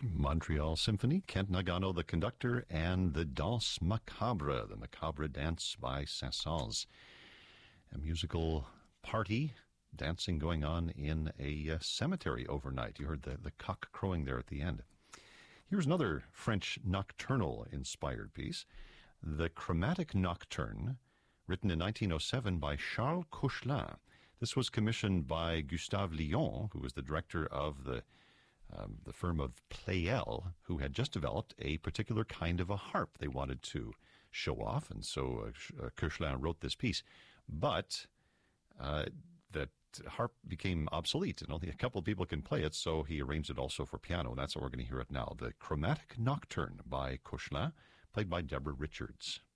Montreal Symphony, Kent Nagano, the conductor, and the Danse Macabre, the Macabre Dance by Saint-Saëns. A musical party, dancing going on in a cemetery overnight. You heard the cock crowing there at the end. Here's another French nocturnal-inspired piece, The Chromatic Nocturne, written in 1907 by Charles Koechlin. This was commissioned by Gustave Lyon, who was the director of the firm of Pleyel, who had just developed a particular kind of a harp they wanted to show off, and so Koechlin wrote this piece. But that harp became obsolete, and only a couple of people can play it, so he arranged it also for piano, and that's how we're going to hear it now. The Chromatic Nocturne by Koechlin, played by Deborah Richards.